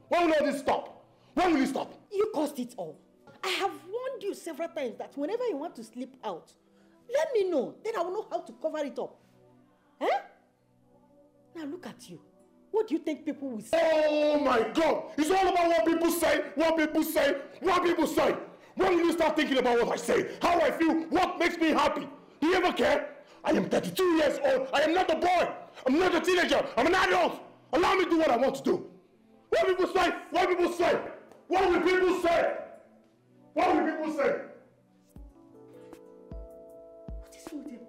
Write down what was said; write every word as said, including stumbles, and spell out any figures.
When will all this stop? When will it stop? You caused it all. I have warned you several times that whenever you want to sleep out, let me know. Then I will know how to cover it up. Huh? Now look at you. What do you think people will say? Oh my God! It's all about what people say, what people say, what people say. When will you start thinking about what I say, how I feel, what makes me happy? Do you ever care? I am thirty-two years old. I am not a boy. I'm not a teenager. I'm an adult. Allow me to do what I want to do. What people say? What people say? What will people say? What will people say? What is wrong with him?